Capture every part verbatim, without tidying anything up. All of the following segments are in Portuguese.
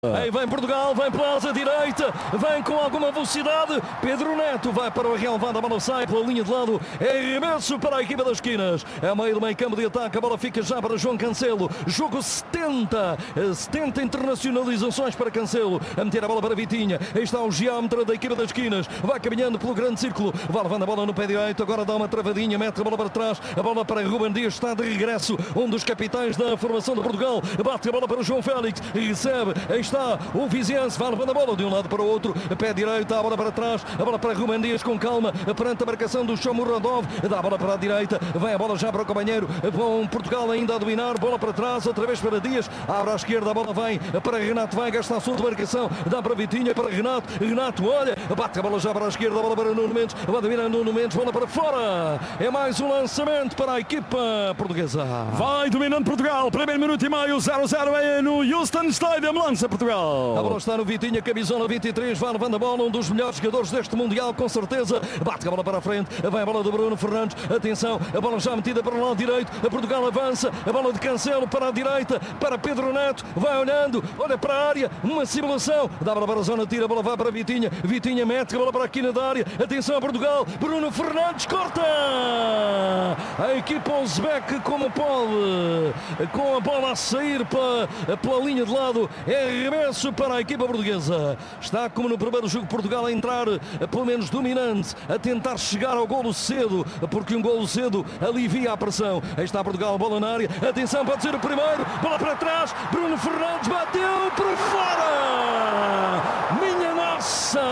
Aí vem Portugal, vem pela asa direita, vem com alguma velocidade. Pedro Neto vai para o relevado, a bola sai pela linha de lado. É arremesso para a equipa das esquinas. É meio do meio campo de ataque, a bola fica já para João Cancelo. Jogo setenta, setenta internacionalizações para Cancelo. A meter a bola para Vitinha. Aí está o geómetra da equipa das esquinas. Vai caminhando pelo grande círculo. Vai levando a bola no pé direito. Agora dá uma travadinha, mete a bola para trás. A bola para Ruben Dias, está de regresso. Um dos capitães da formação de Portugal. Bate a bola para o João Félix. Recebe. Aí está o Viziense. Vai levando a bola de um lado para o outro. Pé direito, a bola para trás. A bola para Ruben Dias com calma. Perante a marcação do Shomurodov. Dá a bola para a direita. Vem a bola já para o companheiro. Bom, Portugal ainda a dominar. Bola para trás. Outra vez para Dias. Abre à esquerda. A bola vem para Renato Veiga. Está a sua marcação. Dá para Vitinha. Para Renato. Renato olha. Bate a bola já para a esquerda. A bola para Nuno Mendes. Vai dominar Nuno Mendes. Bola para fora. É mais um lançamento para a equipa portuguesa. Vai dominando Portugal. Primeiro minuto e meio. zero a zero é no Houston Stadium. Lança Portugal. A bola está no Vitinha. Camisola vinte e três. Vai levando a bola. Um dos melhores jogadores deste Mundial, com certeza. Bate a bola para a frente. Vem a bola do Bruno Fernandes. Atenção. A bola já metida para o lado direito. A Portugal avança. A bola de Cancelo para a direita. Para Pedro Neto. Vai olhando. Olha para a área. Uma simulação. Dá a bola para a zona. Tira. A bola vai para Vitinha. Vitinha mete a bola para a quina da área. Atenção a Portugal. Bruno Fernandes corta. A equipa uzbek como pode. Com a bola a sair para, pela linha de lado. É arremesso para a equipa portuguesa. Está como no primeiro jogo Portugal a entrar pelo menos dominante. A tentar chegar ao golo cedo. Porque um golo cedo alivia a pressão. Aí está Portugal. Bola na área. Atenção, pode ser o primeiro. Bola para trás. Bruno Fernandes bateu por fora. Minha nossa.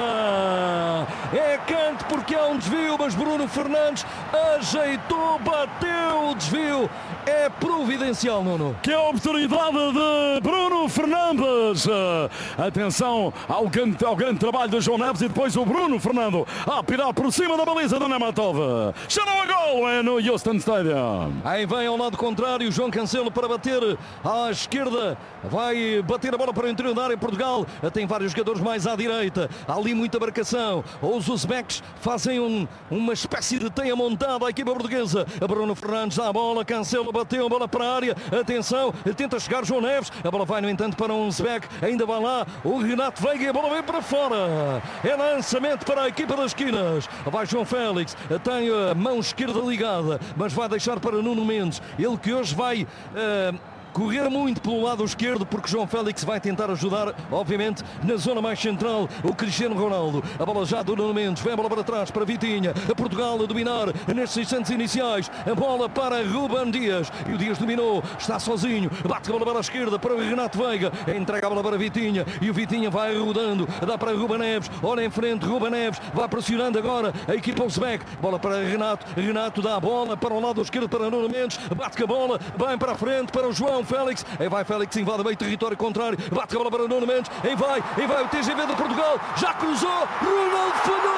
É canto porque há um desvio, mas Bruno Fernandes ajeitou, bateu o desvio. É providencial, Nuno. Que é a oportunidade de Bruno Fernandes. Atenção ao grande, ao grande trabalho de João Neves e depois o Bruno Fernando a pirar por cima da baliza do Nematov. Chamou a gol é no Houston Stadium. Aí vem ao lado contrário João Cancelo para bater à esquerda. Vai bater a bola para o interior da área. Portugal tem vários jogadores mais à direita. Há ali muita marcação. Os uzbeks fazem um, uma espécie de teia montada à equipa portuguesa. Bruno Fernandes dá a bola. Cancelo bateu a bola para a área. Atenção, tenta chegar João Neves. A bola vai no entanto para um uzbek. Ainda vai lá o Renato Veiga e a bola vem para fora. É lançamento para a equipa das esquinas. Vai João Félix. Tem a mão esquerda ligada, mas vai deixar para Nuno Mendes. Ele que hoje vai... Uh, correr muito pelo lado esquerdo, porque João Félix vai tentar ajudar, obviamente, na zona mais central, o Cristiano Ronaldo. A bola já do Nuno Mendes, vem a bola para trás para Vitinha. A Portugal a dominar nestes instantes iniciais. A bola para Ruben Dias. E o Dias dominou, está sozinho. Bate a bola para a esquerda para o Renato Veiga. Entrega a bola para Vitinha. E o Vitinha vai rodando. Dá para Ruben Neves. Olha em frente, Ruben Neves. Vai pressionando agora a equipa uzbek. Bola para Renato. Renato dá a bola para o lado esquerdo para Nuno Mendes. Bate com a bola. Vem para a frente para o João Félix, aí vai Félix, invade meio território contrário, bate a bola para Nuno Mendes, aí vai, aí vai o T G V de Portugal, já cruzou, Ronaldo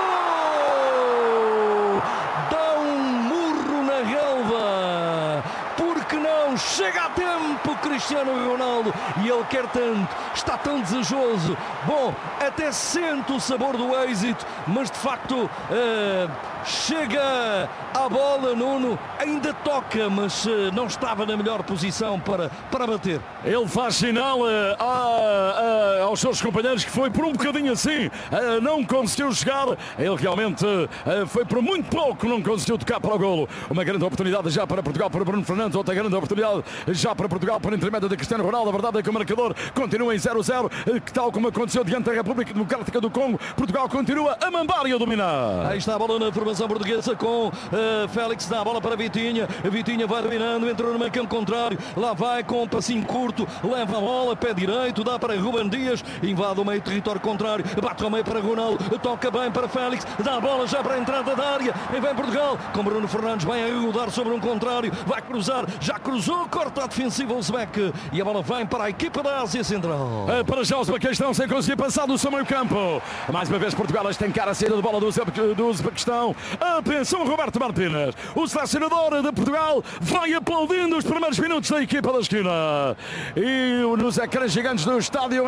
falhou, dá um murro na relva, porque não chega a tempo Cristiano Ronaldo, e ele quer tanto, está tão desejoso, bom, até sente o sabor do êxito, mas de facto uh, chega a bola, Nuno, ainda toca, mas uh, não estava na melhor posição para, para bater. Ele faz sinal uh, a, a, aos seus companheiros que foi por um bocadinho assim, uh, não conseguiu chegar, ele realmente uh, foi por muito pouco, não conseguiu tocar para o golo. Uma grande oportunidade já para Portugal, para Bruno Fernandes, outra grande oportunidade já para Portugal, por intermédio de Cristiano Ronaldo. A verdade é que o marcador continua em zero a zero, que tal como aconteceu diante da República Democrática do Congo, Portugal continua a mandar e a dominar. Aí está a bola na formação portuguesa com uh, Félix, dá a bola para Vitinha, Vitinha vai dominando, entrou no meio campo contrário, lá vai com um passinho curto, leva a bola, pé direito, dá para Ruben Dias, invade o meio território contrário, bate ao meio para Ronaldo, toca bem para Félix, dá a bola já para a entrada da área, e vem Portugal, com Bruno Fernandes, vai a rodar sobre um contrário, vai cruzar, já cruzou, corta a defensiva o uzbek, e a bola vem para a equipa da Ásia Central. É para já os Uzbequistão sem conseguir passar do seu meio campo. Mais uma vez Portugal a estancar a saída de bola do Uzbequistão. Atenção Roberto Martínez, o selecionador de Portugal, vai aplaudindo os primeiros minutos da equipa da esquina. E nos ecrãs gigantes do estádio em Houston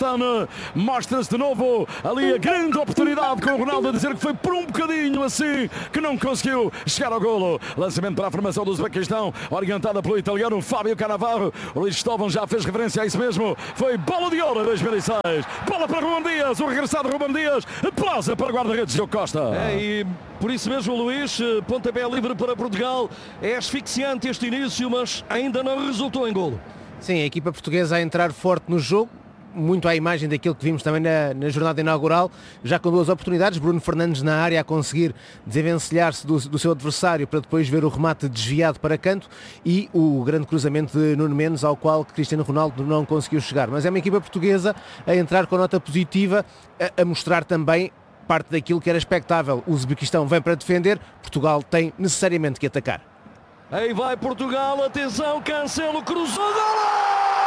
Uzbekistão. Mostra-se de novo ali a grande oportunidade com o Ronaldo a dizer que foi por um bocadinho assim que não conseguiu chegar ao golo. Lançamento para a formação do Uzbequistão, orientada pelo italiano Fábio Cannavaro. O Luís Cristóvão já fez referência a isso mesmo. Foi bola de ouro dois mil e seis. Bola para Ruben Dias, o regressado Ruben Dias. Pausa para o guarda-redes Diogo Costa. É, e por isso mesmo, Luís, pontapé livre para Portugal. É asfixiante este início, mas ainda não resultou em golo. Sim, a equipa portuguesa a entrar forte no jogo, muito à imagem daquilo que vimos também na, na jornada inaugural, já com duas oportunidades, Bruno Fernandes na área a conseguir desenvencilhar-se do, do seu adversário para depois ver o remate desviado para canto e o grande cruzamento de Nuno Mendes ao qual Cristiano Ronaldo não conseguiu chegar. Mas é uma equipa portuguesa a entrar com nota positiva, a, a mostrar também parte daquilo que era expectável. O Uzbequistão vem para defender, Portugal tem necessariamente que atacar. Aí vai Portugal, atenção, Cancelo cruzou, golo!